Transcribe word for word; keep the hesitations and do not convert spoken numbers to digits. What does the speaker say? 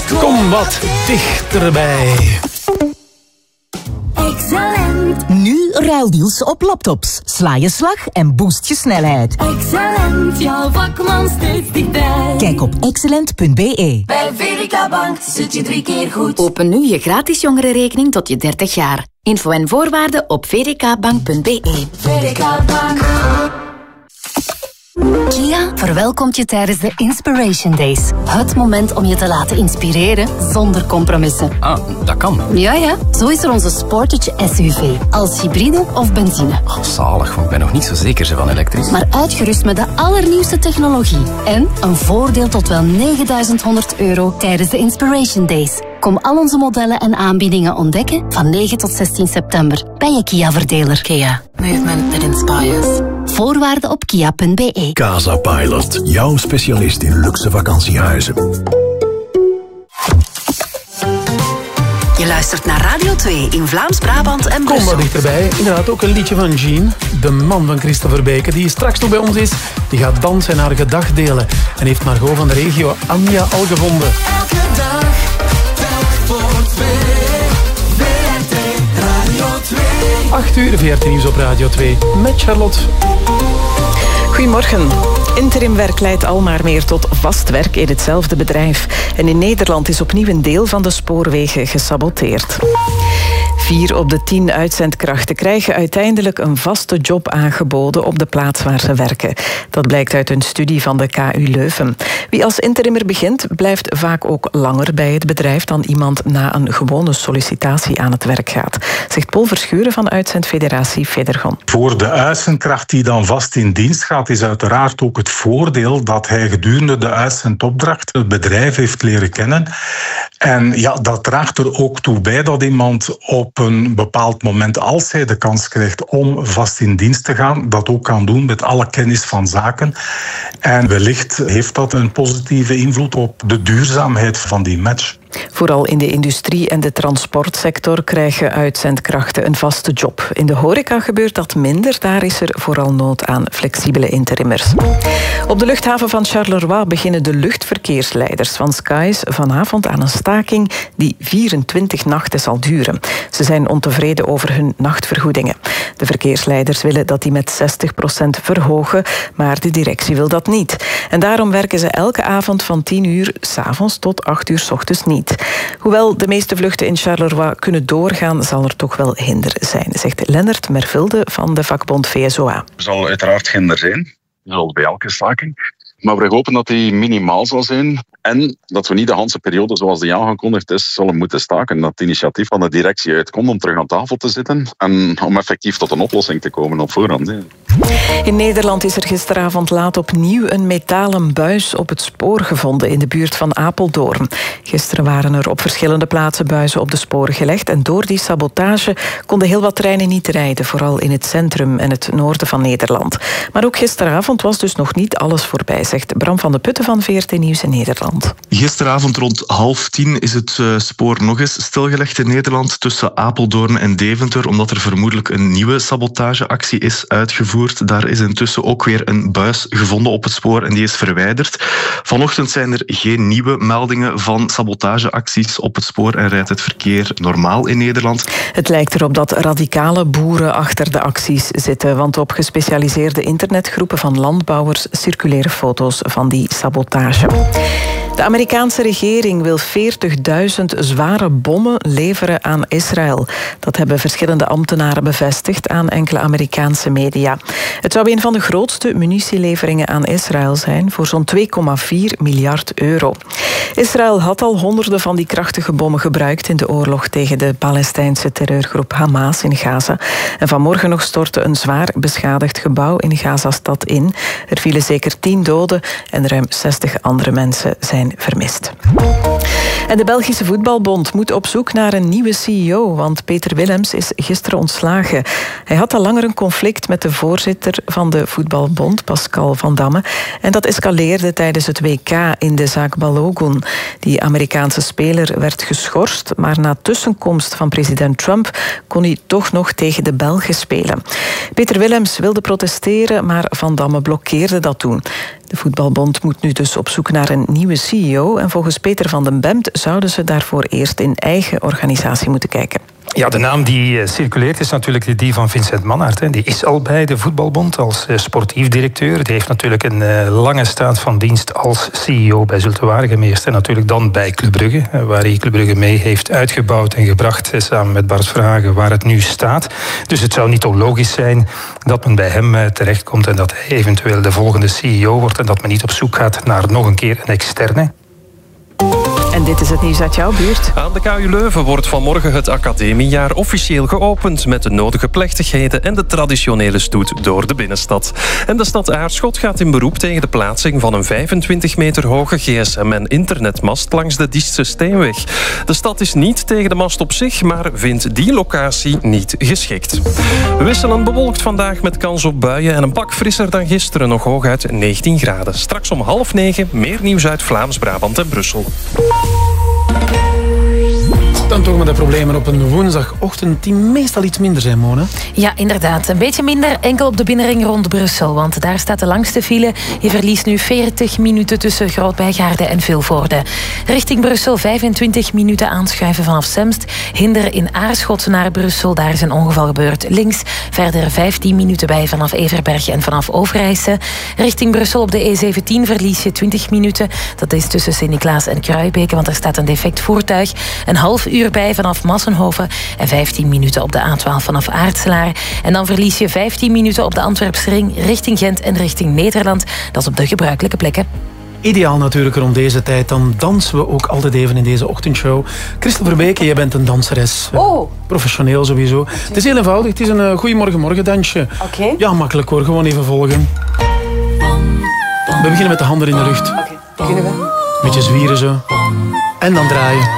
Kom wat dichterbij. Excellent. Nu ruildeals op laptops. Sla je slag en boost je snelheid. Excellent, jouw vakman steeds dichtbij. Kijk op excellent punt b e. Bij V D K Bank zit je drie keer goed. Open nu je gratis jongerenrekening tot je dertig jaar. Info en voorwaarden op v d k bank punt b e. V D K Bank. Kia verwelkomt je tijdens de Inspiration Days. Het moment om je te laten inspireren zonder compromissen. Ah, dat kan. Ja, ja. Zo is er onze Sportage S U V. Als hybride of benzine. Oh, zalig, want ik ben nog niet zo zeker zo van elektrisch. Maar uitgerust met de allernieuwste technologie. En een voordeel tot wel negenduizend honderd euro tijdens de Inspiration Days. Kom al onze modellen en aanbiedingen ontdekken van negen tot zestien september bij je Kia-verdeler. Kia. Movement that inspires. Voorwaarden op kia punt b e. Casa Pilot, jouw specialist in luxe vakantiehuizen. Je luistert naar Radio twee in Vlaams-Brabant en Kom Brussel. wat dichterbij. Inderdaad, ook een liedje van Jean, de man van Christopher Beke, die straks nog bij ons is. Die gaat dansen en haar gedag delen. En heeft Margot van de regio Anja al gevonden. Elke dag, telk voor twee. V R T Radio twee. acht uur V R T Nieuws op Radio twee met Charlotte. Goedemorgen. Interimwerk leidt al maar meer tot vast werk in hetzelfde bedrijf. En in Nederland is opnieuw een deel van de spoorwegen gesaboteerd. Vier op de tien uitzendkrachten krijgen uiteindelijk een vaste job aangeboden op de plaats waar ze werken. Dat blijkt uit een studie van de K U Leuven. Wie als interimmer begint, blijft vaak ook langer bij het bedrijf dan iemand na een gewone sollicitatie aan het werk gaat, zegt Paul Verschuren van Uitzendfederatie Federgon. Voor de uitzendkracht die dan vast in dienst gaat, is uiteraard ook het voordeel dat hij gedurende de uitzendopdracht het bedrijf heeft leren kennen. En ja, dat draagt er ook toe bij dat iemand op een bepaald moment, als hij de kans krijgt om vast in dienst te gaan, dat ook kan doen met alle kennis van zaken. En wellicht heeft dat een positieve invloed op de duurzaamheid van die match. Vooral in de industrie en de transportsector krijgen uitzendkrachten een vaste job. In de horeca gebeurt dat minder. Daar is er vooral nood aan flexibele interimmers. Op de luchthaven van Charleroi beginnen de luchtverkeersleiders van Skies vanavond aan een staking die vierentwintig nachten zal duren. Ze zijn ontevreden over hun nachtvergoedingen. De verkeersleiders willen dat die met zestig procent verhogen, maar de directie wil dat niet. En daarom werken ze elke avond van tien uur 's avonds tot acht uur 's ochtends niet. Hoewel de meeste vluchten in Charleroi kunnen doorgaan, zal er toch wel hinder zijn, zegt Lennart Mervelde van de vakbond V S O A. Er zal uiteraard hinder zijn, zoals bij elke staking. Maar we hopen dat die minimaal zal zijn en dat we niet de hele periode zoals die aangekondigd is zullen moeten staken. Dat het initiatief van de directie uitkomt om terug aan tafel te zitten en om effectief tot een oplossing te komen op voorhand. Hè. In Nederland is er gisteravond laat opnieuw een metalen buis op het spoor gevonden in de buurt van Apeldoorn. Gisteren waren er op verschillende plaatsen buizen op de sporen gelegd en door die sabotage konden heel wat treinen niet rijden, vooral in het centrum en het noorden van Nederland. Maar ook gisteravond was dus nog niet alles voorbij, zegt Bram van de Putten van V R T Nieuws in Nederland. Gisteravond rond half tien is het uh, spoor nog eens stilgelegd in Nederland tussen Apeldoorn en Deventer, omdat er vermoedelijk een nieuwe sabotageactie is uitgevoerd. Daar is intussen ook weer een buis gevonden op het spoor en die is verwijderd. Vanochtend zijn er geen nieuwe meldingen van sabotageacties op het spoor en rijdt het verkeer normaal in Nederland. Het lijkt erop dat radicale boeren achter de acties zitten, want op gespecialiseerde internetgroepen van landbouwers circuleren foto's van die sabotage. De Amerikaanse regering wil veertigduizend zware bommen leveren aan Israël. Dat hebben verschillende ambtenaren bevestigd aan enkele Amerikaanse media. Het zou een van de grootste munitieleveringen aan Israël zijn voor zo'n twee komma vier miljard euro. Israël had al honderden van die krachtige bommen gebruikt in de oorlog tegen de Palestijnse terreurgroep Hamas in Gaza. En vanmorgen nog stortte een zwaar beschadigd gebouw in Gazastad in. Er vielen zeker tien doden en ruim zestig andere mensen zijn vermist. En de Belgische Voetbalbond moet op zoek naar een nieuwe C E O, want Peter Willems is gisteren ontslagen. Hij had al langer een conflict met de voorzitter van de Voetbalbond, Pascal Van Damme, en dat escaleerde tijdens het W K in de zaak Balogun. Die Amerikaanse speler werd geschorst, maar na tussenkomst van president Trump kon hij toch nog tegen de Belgen spelen. Peter Willems wilde protesteren, maar Van Damme blokkeerde dat toen. De Voetbalbond moet nu dus op zoek naar een nieuwe C E O en volgens Peter van den Bemt zouden ze daarvoor eerst in eigen organisatie moeten kijken. Ja, de naam die uh, circuleert is natuurlijk die van Vincent Manhart. Hè. Die is al bij de Voetbalbond als uh, sportief directeur. Die heeft natuurlijk een uh, lange staat van dienst als C E O bij Zulte Waregem eerst. En natuurlijk dan bij Club Brugge, uh, waar hij Club Brugge mee heeft uitgebouwd en gebracht, uh, samen met Bart Verhagen, waar het nu staat. Dus het zou niet onlogisch zijn dat men bij hem uh, terechtkomt en dat hij eventueel de volgende C E O wordt en dat men niet op zoek gaat naar nog een keer een externe. En dit is het nieuws uit jouw buurt. Aan de K U Leuven wordt vanmorgen het academiejaar officieel geopend met de nodige plechtigheden en de traditionele stoet door de binnenstad. En de stad Aarschot gaat in beroep tegen de plaatsing van een vijfentwintig meter hoge G S M- en internetmast langs de Diestse Steenweg. De stad is niet tegen de mast op zich, maar vindt die locatie niet geschikt. Wisselend bewolkt vandaag met kans op buien en een pak frisser dan gisteren, nog hooguit negentien graden. Straks om half negen meer nieuws uit Vlaams-Brabant en Brussel. Dan toch met de problemen op een woensdagochtend die meestal iets minder zijn, Mona. Ja, inderdaad. Een beetje minder enkel op de binnenring rond Brussel. Want daar staat de langste file. Je verliest nu veertig minuten tussen Groot-Bijgaarde en Vilvoorde. Richting Brussel vijfentwintig minuten aanschuiven vanaf Semst. Hinder in Aarschot naar Brussel. Daar is een ongeval gebeurd. Links verder vijftien minuten bij vanaf Everberg en vanaf Overijse. Richting Brussel op de E zeventien verlies je twintig minuten. Dat is tussen Sint-Niklaas en Kruibeke, want er staat een defect voertuig. Een half uur bij vanaf Massenhoven en vijftien minuten op de A twaalf vanaf Aartselaar. En dan verlies je vijftien minuten op de Antwerpsring richting Gent en richting Nederland. Dat is op de gebruikelijke plekken. Ideaal natuurlijk rond deze tijd. Dan dansen we ook altijd even in deze ochtendshow. Christel Verbeke, jij bent een danseres. Oh. Professioneel sowieso. Okay. Het is heel eenvoudig. Het is een uh, goeiemorgen-morgen dansje. Oké. Okay. Ja, makkelijk hoor. Gewoon even volgen. We beginnen met de handen in de lucht. Oké, okay. Beginnen we. Beetje zwieren zo. En dan draaien.